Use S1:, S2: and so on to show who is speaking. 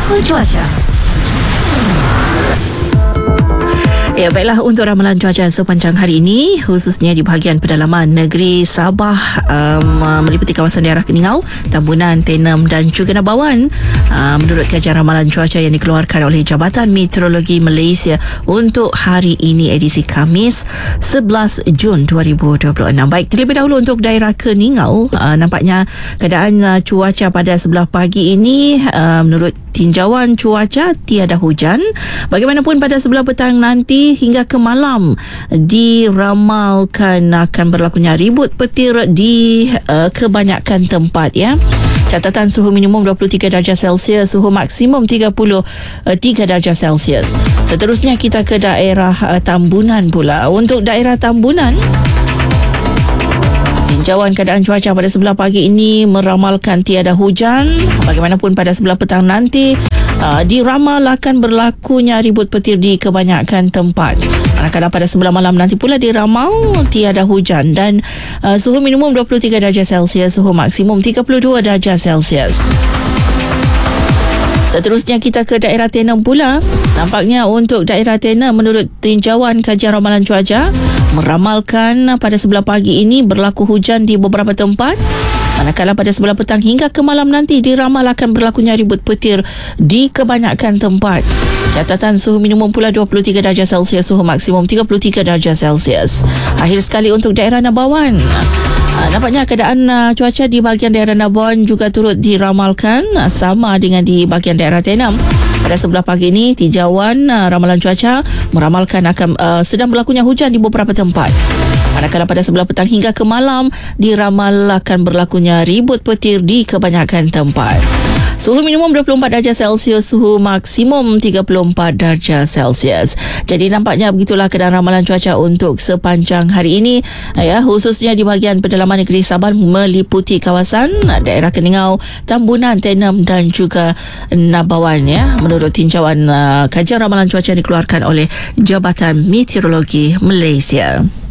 S1: Info cuaca. Ya, baiklah, untuk ramalan cuaca sepanjang hari ini, khususnya di bahagian pedalaman negeri Sabah, meliputi kawasan daerah Keningau, Tambunan, Tenem dan juga Nabawan. Menurut kajian ramalan cuaca yang dikeluarkan oleh Jabatan Meteorologi Malaysia untuk hari ini, edisi Khamis 11 Jun 2026. Baik, terlebih dahulu untuk daerah Keningau, nampaknya keadaan cuaca pada sebelah pagi ini, menurut tinjauan cuaca, tiada hujan. Bagaimanapun pada sebelah petang nanti hingga ke malam diramalkan akan berlakunya ribut petir di kebanyakan tempat, ya. Catatan suhu minimum 23 darjah Celsius, suhu maksimum 33 darjah Celsius. Seterusnya kita ke daerah Tambunan pula. Untuk daerah Tambunan, tinjauan keadaan cuaca pada sebelah pagi ini meramalkan tiada hujan. Bagaimanapun pada sebelah petang nanti diramal akan berlakunya ribut petir di kebanyakan tempat. Manakala pada sebelah malam nanti pula diramal tiada hujan dan suhu minimum 23 darjah Celsius, suhu maksimum 32 darjah Celsius. Seterusnya kita ke daerah Tenem pula. Nampaknya untuk daerah Tenem, menurut tinjauan kajian ramalan cuaca, meramalkan pada sebelah pagi ini berlaku hujan di beberapa tempat. Manakala pada sebelah petang hingga ke malam nanti diramal akan berlakunya ribut petir di kebanyakan tempat. Catatan suhu minimum pula 23 darjah Celsius, suhu maksimum 33 darjah Celsius. Akhir sekali untuk daerah Nabawan. Nampaknya keadaan cuaca di bahagian daerah Nabawan juga turut diramalkan sama dengan di bahagian daerah Tenem. Pada sebelah pagi ini, tinjauan ramalan cuaca meramalkan akan sedang berlakunya hujan di beberapa tempat. Manakala pada sebelah petang hingga ke malam diramal akan berlakunya ribut petir di kebanyakan tempat. Suhu minimum 24 darjah Celsius, suhu maksimum 34 darjah Celsius. Jadi nampaknya begitulah keadaan ramalan cuaca untuk sepanjang hari ini, ya, khususnya di bahagian pedalaman negeri Sabah meliputi kawasan daerah Keningau, Tambunan, Tenem dan juga Nabawan, ya, menurut tinjauan kajian ramalan cuaca yang dikeluarkan oleh Jabatan Meteorologi Malaysia.